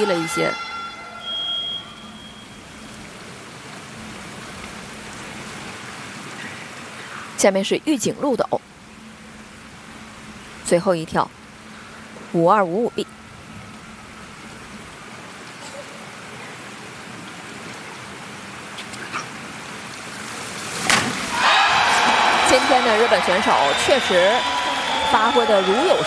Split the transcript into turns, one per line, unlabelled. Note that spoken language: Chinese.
了一些。下面是玉井路斗，最后一跳5255B。今天的日本选手确实发挥的如有